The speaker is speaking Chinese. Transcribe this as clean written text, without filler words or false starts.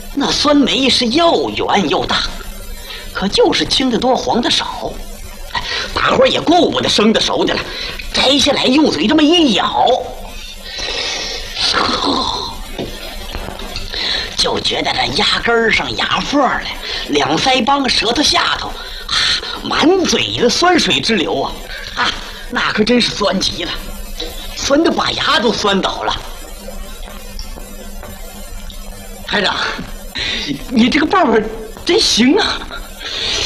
那酸梅是又圆又大，可就是青的多黄的少。大伙儿也顾不得生的熟的了，摘下来用嘴这么一咬，就觉得这牙根上牙缝来，两腮帮舌头下头满嘴的酸水直流啊！那可真是酸极了，酸的把牙都酸倒了。台长，你这个办法真行啊！